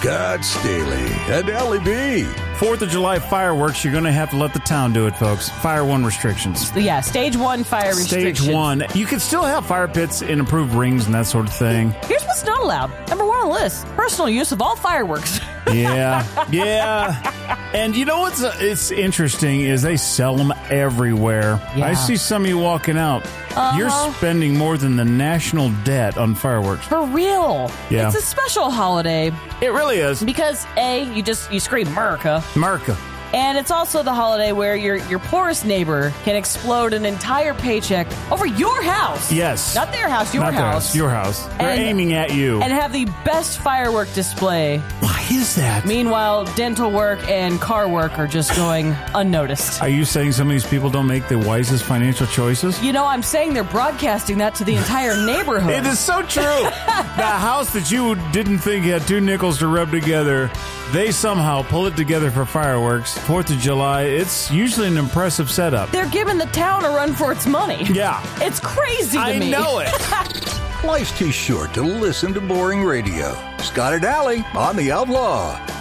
Scott Staley and Ellie B. 4th of July fireworks, you're going to have to let the town do it, folks. Fire 1 restrictions. Yeah, stage 1 fire restrictions. Stage 1. You can still have fire pits in approved rings and that sort of thing. Here's what's not allowed. Number 1 on the list, personal use of all fireworks. Yeah. And you know what's it's interesting is they sell them everywhere. Yeah. I see some of you walking out. You're spending more than the national debt on fireworks. For real. Yeah. It's a special holiday. It really is. Because, A, you scream America. America. And it's also the holiday where your poorest neighbor can explode an entire paycheck over your house. Yes. Not their house, your Not house. Your house. They're aiming at you. And have the best firework display. Why is that? Meanwhile, dental work and car work are just going unnoticed. Are you saying some of these people don't make the wisest financial choices? You know, I'm saying they're broadcasting that to the entire neighborhood. It is so true. The house that you didn't think had 2 nickels to rub together, they somehow pull it together for fireworks. 4th of July, it's usually an impressive setup. They're giving the town a run for its money. Yeah. It's crazy to me. I know it. Life's too short to listen to boring radio. Scott and Allie on the Outlaw.